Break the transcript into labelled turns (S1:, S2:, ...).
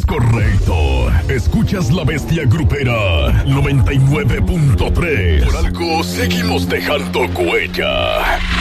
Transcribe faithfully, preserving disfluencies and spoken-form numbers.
S1: correcto. Escuchas La Bestia Grupera noventa y nueve punto tres. Por algo seguimos dejando huella.